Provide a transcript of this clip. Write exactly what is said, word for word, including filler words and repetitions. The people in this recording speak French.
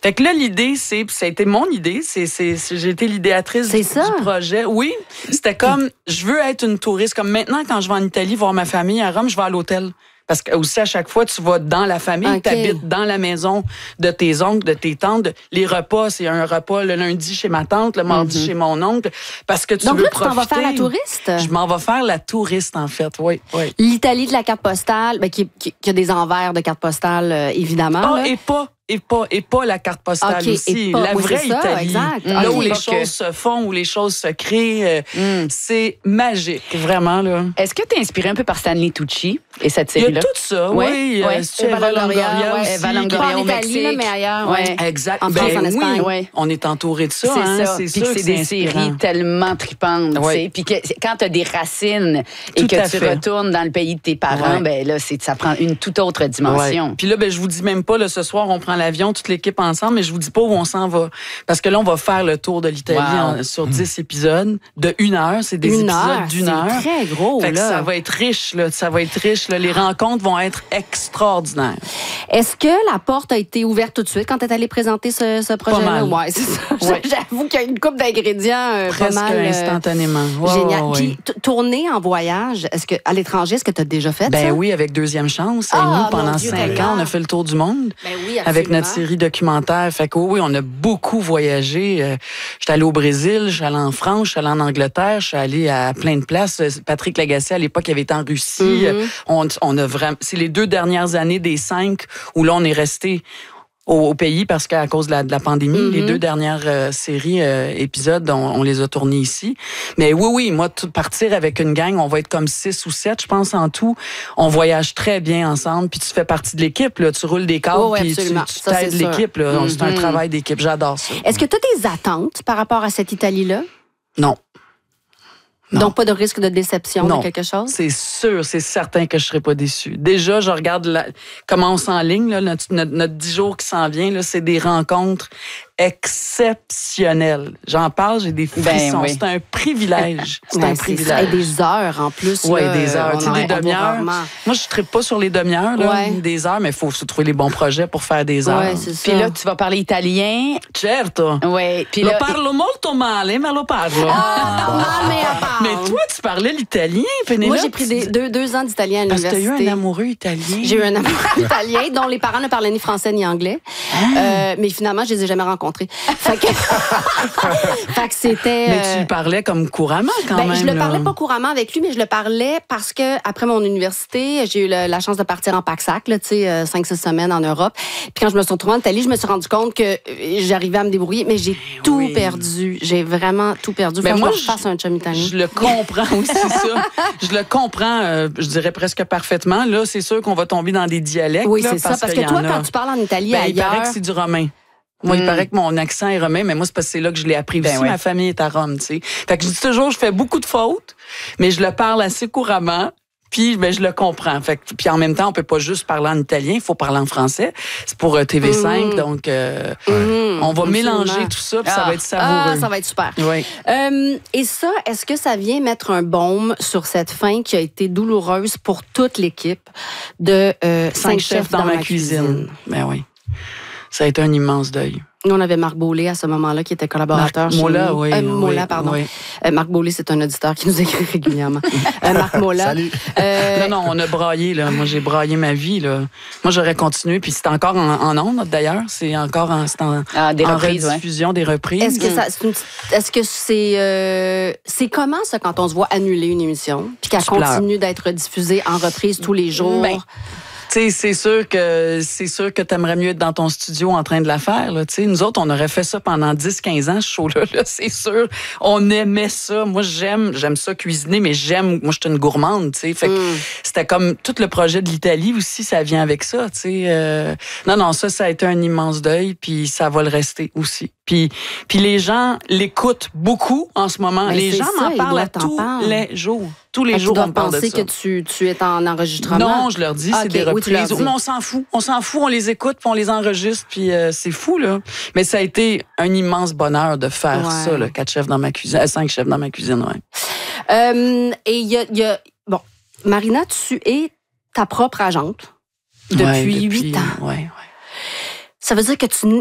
Fait que là, l'idée, c'est, ça a été mon idée, c'est, c'est, c'est j'ai été l'idéatrice du, du projet. Oui, c'était comme, je veux être une touriste. Comme maintenant, quand je vais en Italie voir ma famille à Rome, je vais à l'hôtel. Parce que aussi, à chaque fois, tu vas dans la famille, okay. Tu habites dans la maison de tes oncles, de tes tantes. Les repas, c'est un repas le lundi chez ma tante, le mardi mm-hmm. chez mon oncle. Parce que tu Donc veux là, profiter. Donc là, tu t'en vas faire la touriste? Je m'en vais faire la touriste, en fait, oui. oui. L'Italie de la carte postale, ben, qui, qui, qui a des envers de carte postale, euh, évidemment. Ah, là. et pas... Et pas, et pas la carte postale okay, aussi. Pas, la vraie oui, ça, Italie. Exact. Là okay. où les choses se font, où les choses se créent, euh, mm. c'est magique, vraiment. Là. Est-ce que tu es inspiré un peu par Stanley Tucci et cette série-là? Il y a tout ça, oui. oui. Ouais. Euh, Eva Longoria, Eva Longoria au Mexique. Mais ailleurs, ouais. Exact. En France, ben, en Espagne. Oui, ouais. On est entouré de ça. C'est hein. ça. C'est Puis sûr que c'est des séries tellement tripantes. Ouais. Puis que quand tu as des racines et tout que tu fait. retournes dans le pays de tes parents, ouais. ben là, c'est, ça prend une toute autre dimension. Ouais. Puis là, ben, je vous dis même pas, là, ce soir, on prend l'avion, toute l'équipe ensemble, mais je vous dis pas où on s'en va. Parce que là, on va faire le tour de l'Italie wow. en, sur dix épisodes de une heure. C'est des une épisodes heure, d'une heure. C'est très gros, fait que là. ça va être riche, là. Ça va être riche, là. Les rencontres vont être extraordinaires. Est-ce que la porte a été ouverte tout de suite quand tu es allé présenter ce, ce projet-là? Ouais, c'est ça. Ouais. J'avoue qu'il y a une couple d'ingrédients euh, presque pas mal, euh, instantanément. Wow, génial. ouais. Puis, t- tourner en voyage, est-ce que à l'étranger, est-ce que tu as déjà fait ben ça? Oui, avec Deuxième Chance. Ah, et nous, pendant Dieu, cinq ans, on a fait le tour du monde. Ben oui, avec notre série documentaire. Fait que oui, on a beaucoup voyagé. Euh, j'étais allée au Brésil, je suis allée en France, je suis allée en Angleterre, je suis allée à plein de places. Patrick Lagacé, à l'époque, il avait été en Russie. Mm-hmm. On, on a vraiment, c'est les deux dernières années des cinq où là, on est resté au, au pays parce qu'à cause de la, de la pandémie, mm-hmm. les deux dernières euh, séries, euh, épisodes, on, on les a tournés ici. Mais oui, oui, moi, tout, partir avec une gang, on va être comme six ou sept, je pense, en tout. On voyage très bien ensemble, puis tu fais partie de l'équipe, là. Tu roules des câbles, oh, puis tu, tu t'aides l'équipe, là. Mm-hmm. C'est un travail d'équipe, j'adore ça. Est-ce que tu as des attentes par rapport à cette Italie-là? Non. Non. Donc, pas de risque de déception non. de quelque chose? C'est sûr, c'est certain que je ne serai pas déçue. Déjà, je regarde la, comment on s'enligne, là, notre, notre, notre dix jours qui s'en vient, là, c'est des rencontres exceptionnelles. J'en parle, j'ai des frissons. Ben, oui. C'est un privilège. C'est ben, un privilège. Et des heures en plus. Oui, des heures. Tu sais, des demi-heures. Vraiment... Moi, je ne tripe pas sur les demi-heures, là, ouais. des heures, mais il faut se trouver les bons projets pour faire des heures. Ouais, c'est ça. Puis là, tu vas parler italien. Certo. Oui. Lo là, parlo molto male, ma lo parlo. Ah, mais, mais toi, tu parlais l'italien, Pénélope? Moi, j'ai pris des, deux, deux ans d'italien à l'université. Parce que tu as eu un amoureux italien. J'ai eu un amoureux italien dont les parents ne parlaient ni français ni anglais. Ah. Euh, mais finalement, je les ai jamais rencontrés. Fait que, fait que c'était... Mais tu le parlais comme couramment, quand ben, même. Je le là. parlais pas couramment avec lui, mais je le parlais parce que après mon université, j'ai eu le, la chance de partir en pack-sac, tu sais, cinq six semaines en Europe. Puis quand je me suis retrouvée en Italie, je me suis rendu compte que j'arrivais à me débrouiller, mais j'ai ben tout oui. perdu. J'ai vraiment tout perdu. Faut ben que moi, je me fasse un chum italien. Je le comprends aussi, ça. Je le comprends, euh, je dirais presque parfaitement. Là, c'est sûr qu'on va tomber dans des dialectes. Oui, là, c'est parce ça. Parce que, que toi, quand tu parles en Italie ben, ailleurs... il paraît que c'est du romain. Moi, mm. il paraît que mon accent est romain, mais moi, c'est parce que c'est là que je l'ai appris ben aussi. Oui. Ma famille est à Rome, tu sais. Fait que je dis toujours, je fais beaucoup de fautes, mais je le parle assez couramment. Puis, ben, je le comprends. Fait que, puis en même temps, on peut pas juste parler en italien, il faut parler en français. C'est pour euh, T V cinq, mmh. donc euh, mmh. on va Absolument. mélanger tout ça, puis ah. ça va être savoureux. Ah, ça va être super. Oui. Euh, et ça, est-ce que ça vient mettre un baume sur cette fin qui a été douloureuse pour toute l'équipe de euh, Cinq chefs dans, dans ma cuisine? cuisine. Ben oui. Ça a été un immense deuil. Nous, on avait Marc Beaulé à ce moment-là, qui était collaborateur Marc chez Mola, nous. oui. Euh, Mola, oui, pardon. Oui. Euh, Marc Beaulé, c'est un auditeur qui nous écrit régulièrement. euh, Marc Mola. Salut. Euh, non, non, on a braillé, là. Moi, j'ai braillé ma vie, là. Moi, j'aurais continué, puis c'est encore en, en ondes, d'ailleurs. C'est encore en, c'est en, ah, des en reprises, rediffusion, ouais. des reprises. Est-ce que ça, c'est une, est-ce que c'est, euh, c'est comment, ça, quand on se voit annuler une émission, puis qu'elle continue d'être diffusée en reprise tous les jours? Ben. Tu sais, c'est sûr que c'est sûr que t'aimerais mieux être dans ton studio en train de la faire. Là, tu sais, nous autres, on aurait fait ça pendant dix quinze ans, ce show-là. Là, c'est sûr. On aimait ça. Moi, j'aime j'aime ça cuisiner, mais j'aime... Moi, je suis une gourmande, tu sais. Fait que mm. c'était comme tout le projet de l'Italie aussi, ça vient avec ça, tu sais. Euh, non, non, ça, ça a été un immense deuil, puis ça va le rester aussi. Puis, puis les gens l'écoutent beaucoup en ce moment. Mais les gens ça, m'en parlent à tous parle. les jours. Tous les ah, jours, on me parle de ça. Tu dois penser que tu, tu es en enregistrement? Non, je leur dis, ah, c'est okay. des reprises. Oui, mais on s'en fout. On s'en fout, on les écoute, puis on les enregistre, puis euh, c'est fou, là. Mais ça a été un immense bonheur de faire ouais. ça, là, quatre chefs dans ma cuisine, euh, cinq chefs dans ma cuisine, ouais. Euh, et il y a, y a... Bon, Marina, tu es ta propre agente depuis huit ouais, ans. Ouais, ouais. Ça veut dire que tu